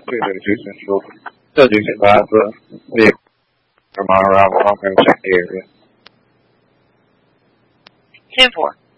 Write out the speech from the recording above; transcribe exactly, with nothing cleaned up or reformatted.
two thirty-two Central. Still do advise the vehicle from our arrival. I'm going to check the area. ten four.